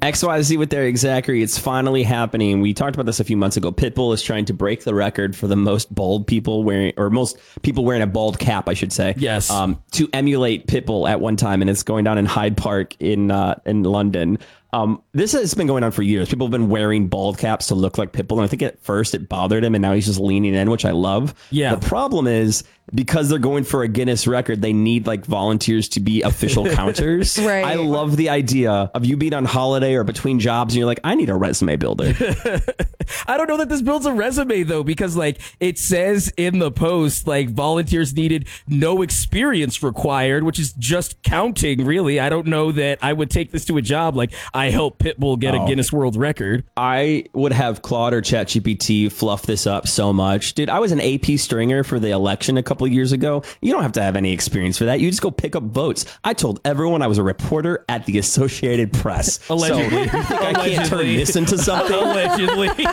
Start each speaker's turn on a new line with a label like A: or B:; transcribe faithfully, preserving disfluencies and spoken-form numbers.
A: X Y Z with Derek Zachary. It's finally happening. We talked about this a few months ago. Pitbull is trying to break the record for the most bald people wearing, or most people wearing a bald cap, I should say.
B: Yes.
A: Um, to emulate Pitbull at one time, and it's going down in Hyde Park in uh, in London. Um, this has been going on for years. People have been wearing bald caps to look like Pitbull, and I think at first it bothered him, and now he's just leaning in, which I love.
B: Yeah.
A: The problem is, because they're going for a Guinness record, they need like volunteers to be official counters.
C: Right.
A: I love the idea of you being on holiday or between jobs and you're like, I need a resume builder.
B: I don't know that this builds a resume, though, because like it says in the post, like volunteers needed, no experience required, which is just counting, really. I don't know that I would take this to a job like I help Pitbull get
A: Oh.
B: a Guinness World Record.
A: I would have Claude or ChatGPT fluff this up so much. Dude, I was an A P stringer for the election a couple of years ago. You don't have to have any experience for that. You just go pick up votes. I told everyone I was a reporter at the Associated Press.
B: Allegedly.
A: So, you think I can't turn this into something?
B: Allegedly.